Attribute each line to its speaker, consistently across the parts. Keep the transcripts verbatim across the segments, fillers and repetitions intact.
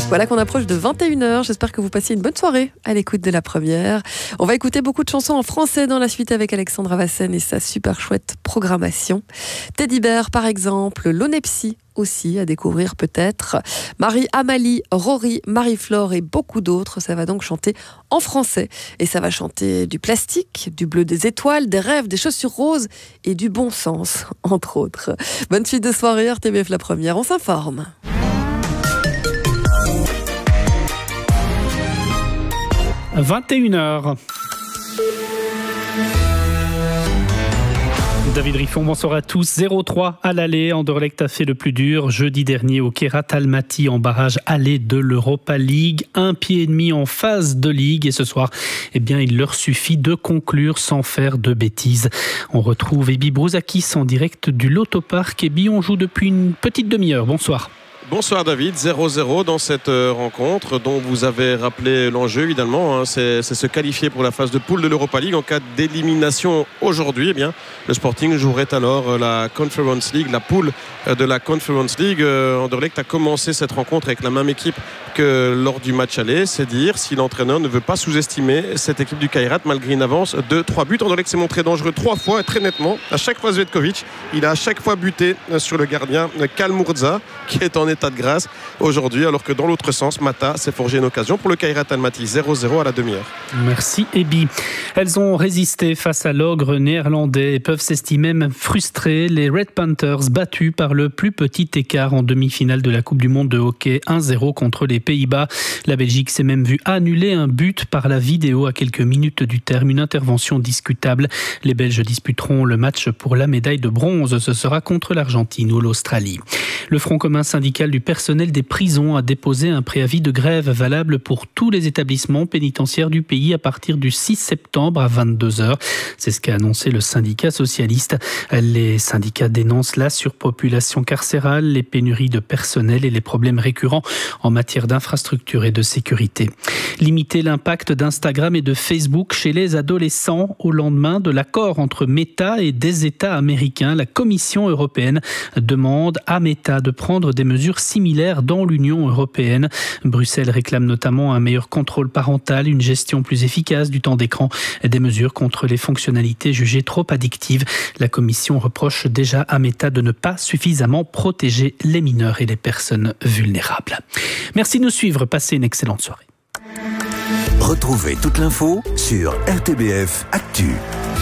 Speaker 1: Voilà qu'on approche de vingt et une heures. J'espère que vous passez une bonne soirée à l'écoute de la première. On va écouter beaucoup de chansons en français dans la suite avec Alexandre Avassen et sa super chouette programmation. Teddy Bear par exemple, Lonepsy aussi à découvrir peut-être. Marie-Amalie, Rory, Marie-Flore et beaucoup d'autres. Ça va donc chanter en français. Et ça va chanter du plastique, du bleu des étoiles, des rêves, des chaussures roses et du bon sens, entre autres. Bonne suite de soirée, R T B F la première. On s'informe.
Speaker 2: vingt et une heures. David Riffon, bonsoir à tous. zéro trois à l'aller. Anderlecht a fait le plus dur jeudi dernier au Kairat Almaty en barrage aller de l'Europa League. Un pied et demi en phase de ligue et ce soir, eh bien, il leur suffit de conclure sans faire de bêtises. On retrouve Ebi Brouzakis en direct du Loto Park. Ebi, on joue depuis une petite demi-heure. Bonsoir.
Speaker 3: Bonsoir David, zéro zéro dans cette rencontre dont vous avez rappelé l'enjeu évidemment, hein, c'est, c'est se qualifier pour la phase de poule de l'Europa League. En cas d'élimination aujourd'hui, eh bien, le Sporting jouerait alors la Conference League, la poule de la Conference League. Anderlecht a commencé cette rencontre avec la même équipe que lors du match aller, c'est dire si l'entraîneur ne veut pas sous-estimer cette équipe du Kairat malgré une avance de trois buts. Anderlecht s'est montré dangereux trois fois et très nettement. À chaque fois Zvetkovic, il a à chaque fois buté sur le gardien Kalmurza qui est en état de grâce aujourd'hui, alors que dans l'autre sens, Mata s'est forgé une occasion pour le Kairat Almaty. zéro zéro à la demi-heure.
Speaker 2: Merci Ebi. Elles ont résisté face à l'ogre néerlandais et peuvent s'estimer même frustrées. Les Red Panthers battus par le plus petit écart en demi-finale de la Coupe du Monde de hockey, un zéro contre les Pays-Bas. La Belgique s'est même vue annuler un but par la vidéo à quelques minutes du terme, une intervention discutable. Les Belges disputeront le match pour la médaille de bronze. Ce sera contre l'Argentine ou l'Australie. Le Front commun syndical du personnel des prisons a déposé un préavis de grève valable pour tous les établissements pénitentiaires du pays à partir du six septembre à vingt-deux heures. C'est ce qu'a annoncé le syndicat socialiste. Les syndicats dénoncent la surpopulation carcérale, les pénuries de personnel et les problèmes récurrents en matière d'infrastructure et de sécurité. Limiter l'impact d'Instagram et de Facebook chez les adolescents au lendemain de l'accord entre Meta et des États américains. La Commission européenne demande à Meta de prendre des mesures similaires dans l'Union européenne. Bruxelles réclame notamment un meilleur contrôle parental, une gestion plus efficace du temps d'écran, des mesures contre les fonctionnalités jugées trop addictives. La Commission reproche déjà à Meta de ne pas suffisamment protéger les mineurs et les personnes vulnérables. Merci de nous suivre. Passez une excellente soirée.
Speaker 4: Retrouvez toute l'info sur R T B F Actu.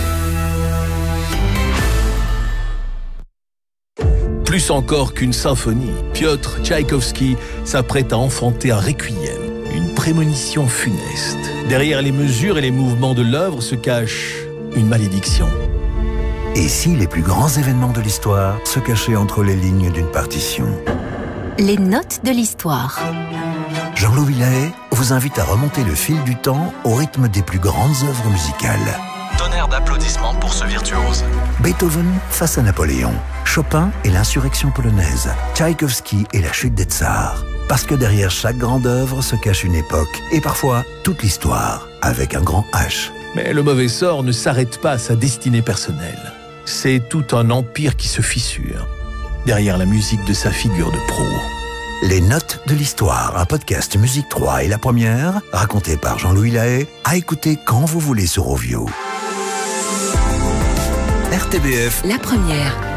Speaker 5: Plus encore qu'une symphonie, Piotr Tchaïkovski s'apprête à enfanter un requiem, une prémonition funeste. Derrière les mesures et les mouvements de l'œuvre se cache une malédiction.
Speaker 4: Et si les plus grands événements de l'histoire se cachaient entre les lignes d'une partition?
Speaker 6: Les notes de l'histoire.
Speaker 4: Jean-Louis Lahaye vous invite à remonter le fil du temps au rythme des plus grandes œuvres musicales.
Speaker 7: Tonnerre d'applaudissements pour ce virtuose.
Speaker 4: Beethoven face à Napoléon, Chopin et l'insurrection polonaise, Tchaïkovski et la chute des tsars. Parce que derrière chaque grande œuvre se cache une époque et parfois toute l'histoire, avec un grand H.
Speaker 5: Mais le mauvais sort ne s'arrête pas à sa destinée personnelle. C'est tout un empire qui se fissure derrière la musique de sa figure de proue.
Speaker 4: Les notes de l'histoire, un podcast Musique trois et la première, raconté par Jean-Louis Lahaye, à écouter quand vous voulez sur Ovio. R T B F,
Speaker 6: la première.